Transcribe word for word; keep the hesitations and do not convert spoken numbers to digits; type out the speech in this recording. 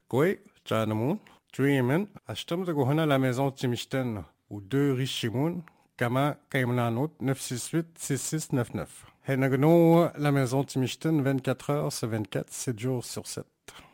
Koi, Chanamun, Dreamin, Ashtam de Gohana la maison Timishten, ou deux Richimoun, Kama Kaimlanot neuf six huit six six neuf neuf. Henagno, la maison Timishten, vingt-quatre heures sur vingt-quatre, sept jours sur sept.